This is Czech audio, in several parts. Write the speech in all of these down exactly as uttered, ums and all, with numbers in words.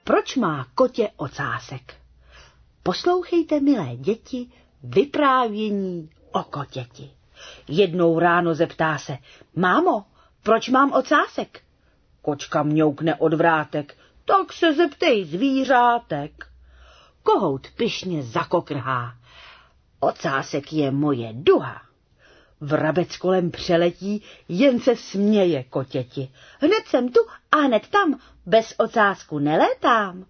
Proč má kotě ocásek? Poslouchejte, milé děti, vyprávění o kotěti. Jednou ráno zeptá se, mámo, proč mám ocásek? Kočka mňoukne od vrátek, tak se zeptej zvířátek. Kohout pyšně zakokrhá, ocásek je moje duha. Vrabec kolem přeletí, jen se směje kotěti. Hned jsem tu a hned tam, bez ocásku nelétám.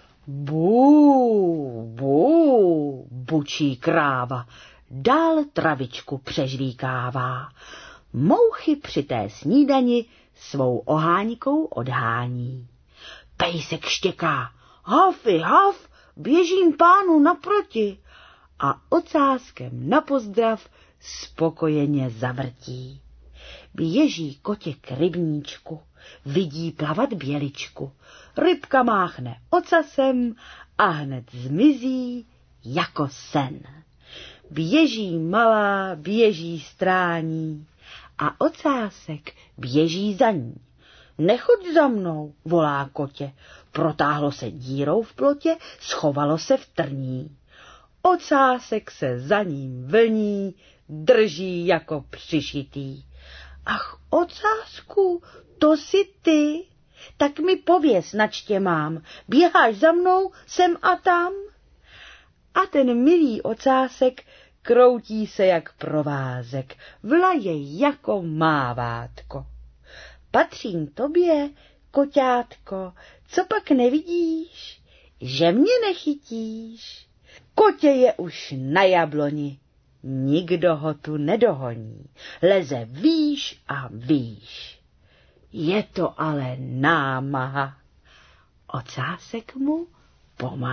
Bů, bů, bučí kráva, dál travičku přežvíkává. Mouchy při té snídani svou oháňkou odhání. Pejsek štěká, hafy, haf, běžím pánu naproti, a ocáskem na pozdrav spokojeně zavrtí. Běží kotě k rybníčku, vidí plavat běličku, rybka máchne ocasem a hned zmizí jako sen. Běží malá, běží strání a ocásek běží za ní. Nechoď za mnou, volá kotě, protáhlo se dírou v plotě, schovalo se v trní. Ocásek se za ním vlní, drží jako přišitý. Ach, ocásku, to jsi ty? Tak mi pověz, nač tě mám, běháš za mnou sem a tam? A ten milý ocásek kroutí se jak provázek, vlaje jako mávátko. Patřím tobě, koťátko, co pak nevidíš, že mě nechytíš? Kotě je už na jabloni, nikdo ho tu nedohoní, leze výš a výš. Je to ale námaha, ocásek mu pomáhá.